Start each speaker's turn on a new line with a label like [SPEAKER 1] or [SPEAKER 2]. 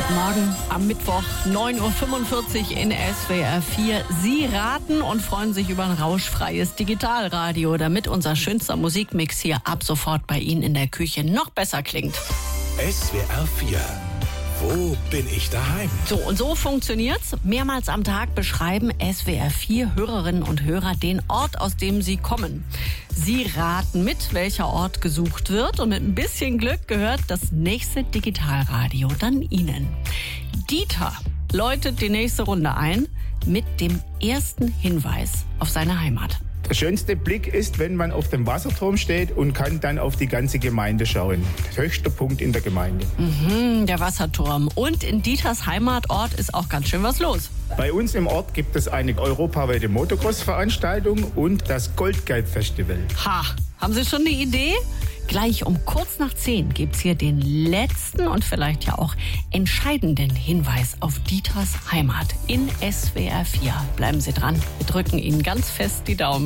[SPEAKER 1] Guten Morgen am Mittwoch, 9.45 Uhr in SWR 4. Sie raten und freuen sich über ein rauschfreies Digitalradio, damit unser schönster Musikmix hier ab sofort bei Ihnen in der Küche noch besser klingt.
[SPEAKER 2] SWR 4. Wo bin ich daheim?
[SPEAKER 1] So, und so funktioniert's. Mehrmals am Tag beschreiben SWR 4 Hörerinnen und Hörer den Ort, aus dem sie kommen. Sie raten mit, welcher Ort gesucht wird, und mit ein bisschen Glück gehört das nächste Digitalradio dann Ihnen. Dieter läutet die nächste Runde ein mit dem ersten Hinweis auf seine Heimat.
[SPEAKER 3] Der schönste Blick ist, wenn man auf dem Wasserturm steht und kann dann auf die ganze Gemeinde schauen. Der höchste Punkt in der Gemeinde.
[SPEAKER 1] Der Wasserturm. Und in Dieters Heimatort ist auch ganz schön was los.
[SPEAKER 3] Bei uns im Ort gibt es eine europaweite Motocross-Veranstaltung und das Goldgelb-Festival.
[SPEAKER 1] Ha, haben Sie schon eine Idee? Gleich um kurz nach 10 gibt's hier den letzten und vielleicht ja auch entscheidenden Hinweis auf Dieters Heimat in SWR 4. Bleiben Sie dran, wir drücken Ihnen ganz fest die Daumen.